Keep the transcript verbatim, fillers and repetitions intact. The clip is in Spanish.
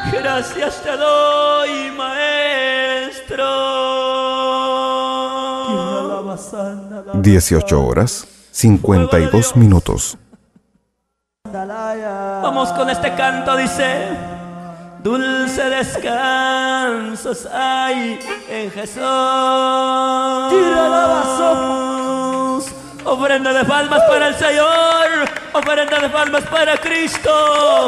Gracias te doy, maestro. dieciocho horas, cincuenta y dos minutos. Vamos con este canto, dice: dulce descansos hay en Jesús. Ofrenda de palmas para el Señor, ofrenda de palmas para Cristo.